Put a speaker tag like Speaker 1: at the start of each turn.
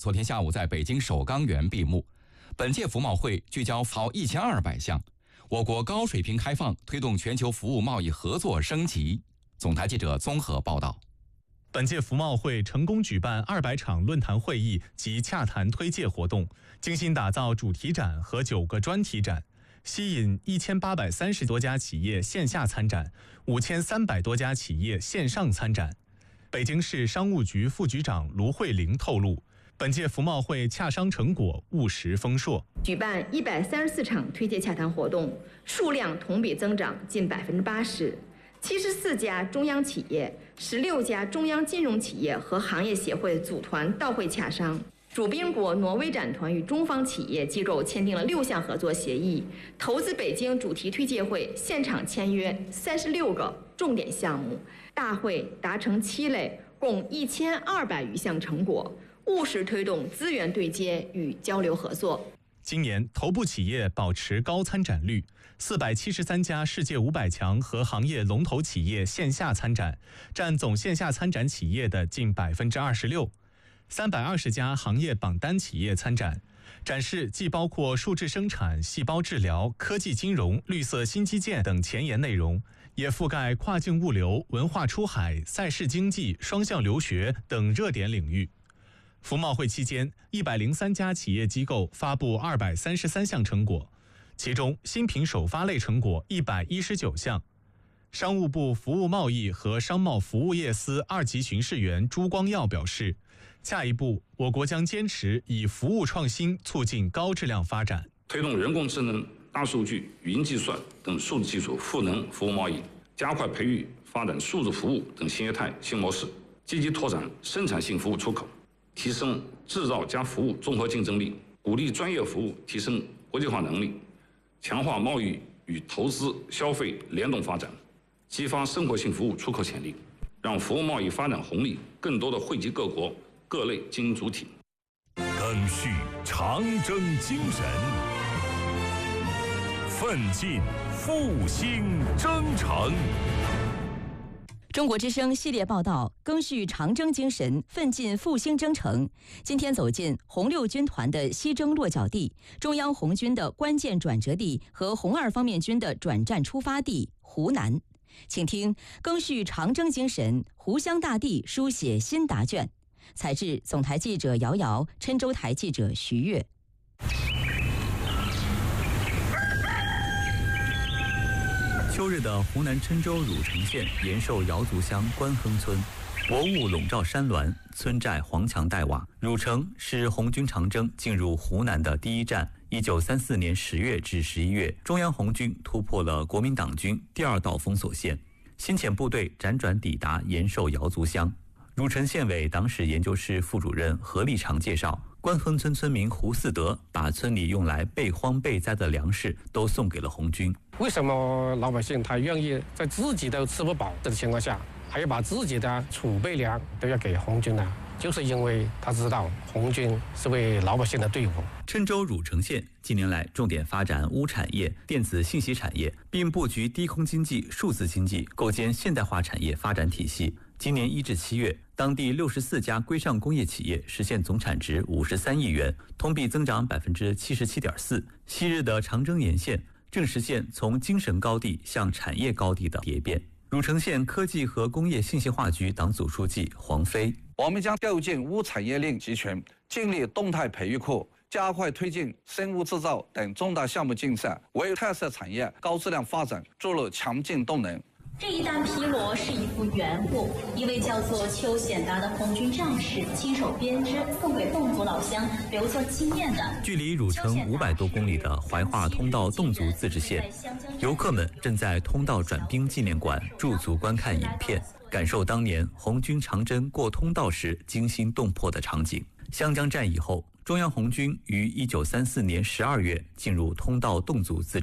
Speaker 1: 昨天下午在北京首钢园闭幕。本届服贸会聚焦好1200项，我国高水平开放推动全球服务贸易合作升级。总台记者综合报道。
Speaker 2: 本届服贸会成功举办200场论坛会议及洽谈推介活动，精心打造主题展和9个专题展，吸引1830多家企业线下参展，5300多家企业线上参展。北京市商务局副局长卢慧玲透露，本届服贸会洽商成果务实丰硕，
Speaker 3: 举办134场推介洽谈活动，数量同比增长近80%，74家中央企业、16家中央金融企业和行业协会组团到会洽商。主宾国挪威展团与中方企业机构签订了6项合作协议，投资北京主题推介会现场签约36个重点项目，大会达成7类，共1200余项成果，务实推动资源对接与交流合作。
Speaker 2: 今年头部企业保持高参展率，473家世界500强和行业龙头企业线下参展，占总线下参展企业的近26%。320家行业榜单企业参展，展示既包括数字生产、细胞治疗、科技金融、绿色新基建等前沿内容，也覆盖跨境物流、文化出海、赛事经济、双向留学等热点领域。服贸会期间，103家企业机构发布233项成果，其中新品首发类成果119项。商务部服务贸易和商贸服务业司2级巡视员朱光耀表示，下一步我国将坚持以服务创新促进高质量发展，
Speaker 4: 推动人工智能、大数据、语音计算等数字技术赋能服务贸易，加快培育发展数字服务等新业态新模式，积极拓展生产性服务出口，提升制造加服务综合竞争力，鼓励专业服务提升国际化能力，强化贸易与投资消费联动发展，激发生活性服务出口潜力，让服务贸易发展红利更多的惠及各国各类经营主体。
Speaker 5: 赓续长征精神，奋进复兴征程。
Speaker 6: 中国之声系列报道，赓续长征精神，奋进复兴征程。今天走进红六军团的西征落脚地，中央红军的关键转折地和红二方面军的转战出发地湖南。请听赓续长征精神，湖湘大地书写新答卷。采制总台记者姚瑶，郴州台记者徐悦。
Speaker 7: 秋日的湖南郴州汝城县延寿瑶族乡关亨村，薄雾笼罩山峦，村寨黄墙黛瓦。汝城是红军长征进入湖南的第一站。1934年10月至11月，中央红军突破了国民党军第2道封锁线，先遣部队辗转抵达延寿瑶族乡。汝城县委党史研究室副主任何立长介绍，关亨村村民胡四德把村里用来备荒备灾的粮食都送给了红军。
Speaker 8: 为什么老百姓他愿意在自己都吃不饱的情况下，还要把自己的储备粮都要给红军呢？就是因为他知道红军是为老百姓的队伍。
Speaker 7: 郴州汝城县近年来重点发展钨产业、电子信息产业，并布局低空经济、数字经济，构建现代化产业发展体系。今年1至7月，当地64家规上工业企业实现总产值53亿元，同比增长77.4%。昔日的长征沿线正实现从精神高地向产业高地的蝶变。汝城县科技和工业信息化局党组书记黄飞：
Speaker 9: 我们将构建钨产业链集群，建立动态培育库，加快推进生物制造等重大项目竞赛，为特色产业高质量发展注入强劲动能。
Speaker 10: 这一担皮螺是一幅原物，一位叫做邱显达的红军战士亲手编织，送给侗族老乡，留下纪念的。
Speaker 7: 距离汝城500多公里的怀化通道侗族自治县，游客们正在通道转兵纪念馆驻足观看影片，感受当年红军长征过通道时惊心动魄的场景。湘江战役后，中央红军于1934年12月进入通道侗族自治